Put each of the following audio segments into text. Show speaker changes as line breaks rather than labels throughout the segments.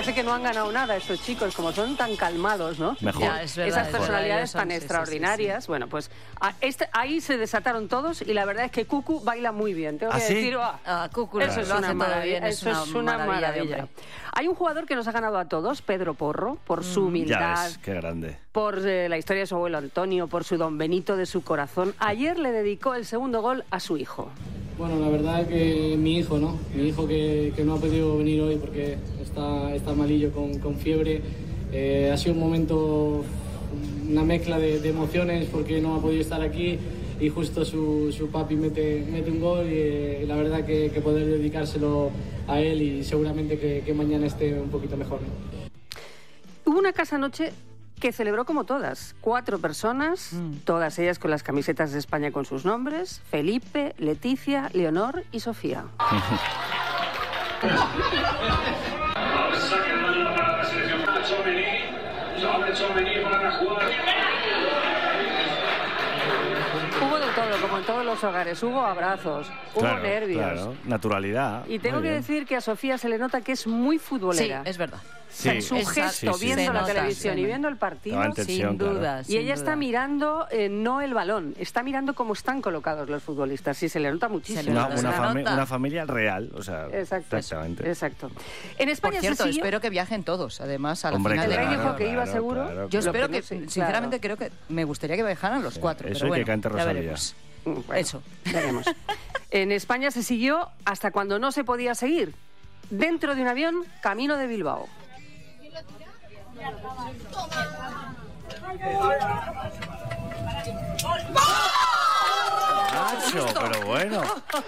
parece que no han ganado nada estos chicos, como son tan calmados, ¿no?
Mejor.
Ya, es verdad,
Esas personalidades tan
sí,
extraordinarias.
sí.
Bueno, pues ahí se desataron todos y la verdad es que Cucu baila muy bien. Tengo que
¿Ah, sí?
decir,
Cucu
eso
lo
es
hace
una
todo
maravilla.
bien,
Eso es una maravilla.
de hombre.
Hay un jugador que nos ha ganado a todos, Pedro Porro, por su humildad.
Ya ves, qué grande.
Por la historia de su abuelo Antonio, por su don Benito de su corazón. Ayer le dedicó el segundo gol a su hijo.
Bueno, la verdad que mi hijo, ¿no? Mi hijo que no ha podido venir hoy porque está malillo con fiebre. Ha sido un momento, una mezcla de emociones porque no ha podido estar aquí y justo su papi mete un gol y la verdad que poder dedicárselo a él y seguramente que mañana esté un poquito mejor, ¿no?
Hubo una casa anoche que celebró como todas, 4 personas, todas ellas con las camisetas de España con sus nombres: Felipe, Leticia, Leonor y Sofía. Hubo de todo, como en todos los hogares, hubo abrazos, hubo nervios.
Claro, naturalidad.
Y tengo que decir que a Sofía se le nota que es muy
Sí,
futbolera.
es verdad.
Sí.
En su gesto,
sí,
viendo
se
la
nota,
televisión
sí.
y viendo el partido.
Estaba en tensión,
Sin
claro.
duda.
Y ella está mirando no el balón, está mirando cómo están colocados los futbolistas. Sí, se le nota muchísimo.
Se le nota.
Una familia real, o sea,
Exacto.
exactamente.
Exacto. En España
Por cierto,
se siguió...
espero que viajen todos, además, a la
Hombre,
final.
El rey
claro,
dijo que iba
claro,
seguro.
claro,
Yo
claro.
espero
Lo
que,
no sé,
sinceramente,
claro.
creo que me gustaría que viajaran los 4.
Eso
pero
y que
bueno,
cante
ya
Rosalía.
veremos.
Bueno,
Eso.
veremos. En España se siguió hasta cuando no se podía seguir. Dentro de un avión, camino de Bilbao.
Nacho, pero bueno.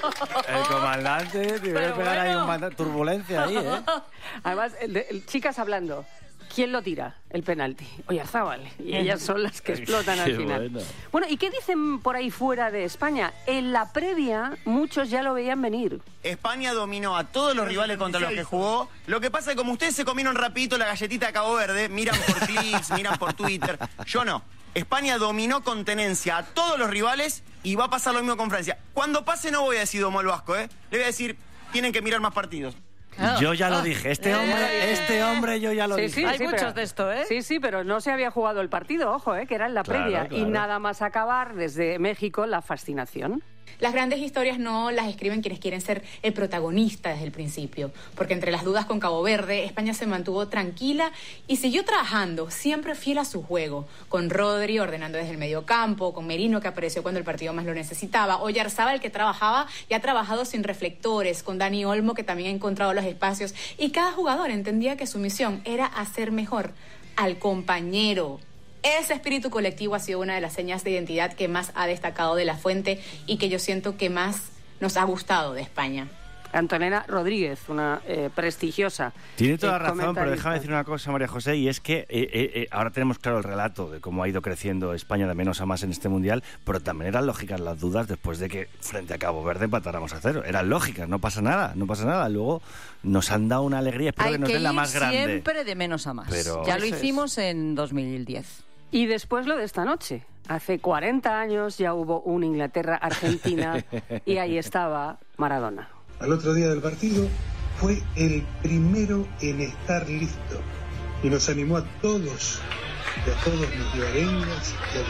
El comandante tiene que pegar ahí turbulencia ahí, ¿eh?
Además, chicas hablando. ¿Quién lo tira? El penalti. Oyarzábal. Y ellas son las que explotan al
Qué
final.
bueno.
Bueno, ¿y qué dicen por ahí fuera de España? En la previa, muchos ya lo veían venir.
España dominó a todos los rivales contra los que jugó. Lo que pasa es que como ustedes se comieron rapidito la galletita de Cabo Verde, miran por clips, miran por Twitter. Yo no. España dominó con tenencia a todos los rivales y va a pasar lo mismo con Francia. Cuando pase no voy a decir domo el Vasco, ¿eh? Le voy a decir, tienen que mirar más partidos.
Yo ya lo dije, este hombre yo ya lo dije.
Hay muchos de esto, ¿eh?
Sí, pero no se había jugado el partido, ojo, que era en la
Claro,
previa.
claro.
Y nada más acabar, desde México, la fascinación.
Las grandes historias no las escriben quienes quieren ser el protagonista desde el principio, porque entre las dudas con Cabo Verde, España se mantuvo tranquila y siguió trabajando, siempre fiel a su juego, con Rodri ordenando desde el mediocampo, con Merino que apareció cuando el partido más lo necesitaba, Oyarzábal que trabajaba y ha trabajado sin reflectores, con Dani Olmo que también ha encontrado los espacios, y cada jugador entendía que su misión era hacer mejor al compañero. Ese espíritu colectivo ha sido una de las señas de identidad que más ha destacado de La Fuente y que yo siento que más nos ha gustado de España.
Antonella Rodríguez, una prestigiosa
Tiene toda razón, pero
comentarista.
déjame decir una cosa, María José, y es que ahora tenemos claro el relato de cómo ha ido creciendo España de menos a más en este Mundial, pero también eran lógicas las dudas después de que frente a Cabo Verde empatáramos a 0. Eran lógicas, no pasa nada. Luego nos han dado una alegría, espero que nos den la más grande.
Siempre de menos a más.
Pero...
Ya lo
Eso es.
hicimos en 2010.
Y después lo de esta noche. Hace 40 años ya hubo un Inglaterra-Argentina y ahí estaba Maradona.
Al otro día del partido fue el primero en estar listo y nos animó a todos y a todos mis ribareños y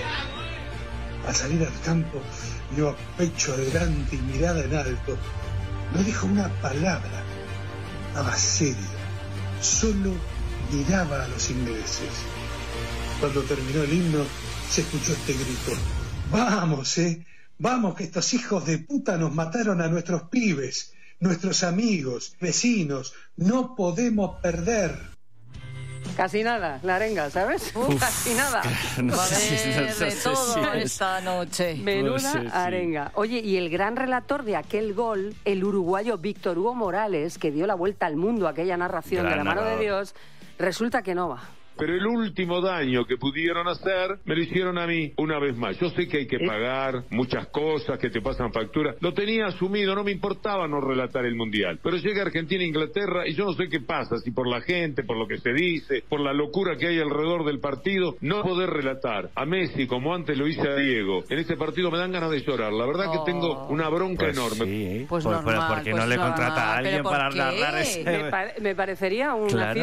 a Al salir al campo, miró a pecho adelante y mirada en alto. No dijo una palabra, estaba serio, solo miraba a los ingleses. Cuando terminó el himno, se escuchó este grito: ¡Vamos, ¡Vamos, que estos hijos de puta nos mataron a nuestros pibes, nuestros amigos, vecinos! ¡No podemos perder!
Casi nada, la arenga, ¿sabes? Casi nada.
No
Va a
sé si-
haber
no sé
de
si
todo
es-
esta noche.
Menuda
No sé, sí.
arenga. Oye, y el gran relator de aquel gol, el uruguayo Víctor Hugo Morales, que dio la vuelta al mundo aquella narración
Gran
de la mano de
narrador.
Dios, resulta que no va.
Pero el último daño que pudieron hacer, me lo hicieron a mí una vez más. Yo sé que hay que pagar muchas cosas, que te pasan facturas. Lo tenía asumido, no me importaba no relatar el Mundial. Pero llega Argentina e Inglaterra y yo no sé qué pasa, si por la gente, por lo que se dice, por la locura que hay alrededor del partido, no poder relatar a Messi como antes lo hice a Diego. En este partido me dan ganas de llorar. La verdad que tengo una bronca
Pues
enorme.
sí,
Pues
pero
normal,
¿por qué
pues
no le
normal.
contrata a alguien
¿Pero por
para
qué?
narrar ese?
Me parecería una
Claro,